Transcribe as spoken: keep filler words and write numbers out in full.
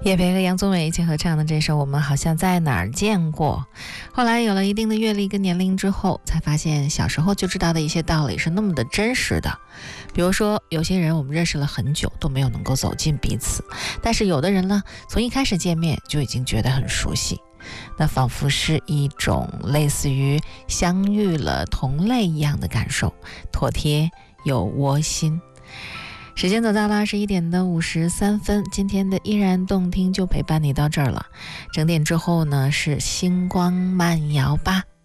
叶培和杨宗纬一起合唱的这首《我们好像在哪儿见过》，后来有了一定的阅历跟年龄之后，才发现小时候就知道的一些道理是那么的真实的。比如说，有些人我们认识了很久都没有能够走进彼此，但是有的人呢，从一开始见面就已经觉得很熟悉，那仿佛是一种类似于相遇了同类一样的感受，妥帖又窝心。时间走到了二十一点的五十三分，今天的依然动听就陪伴你到这儿了。整点之后呢，是星光慢摇吧。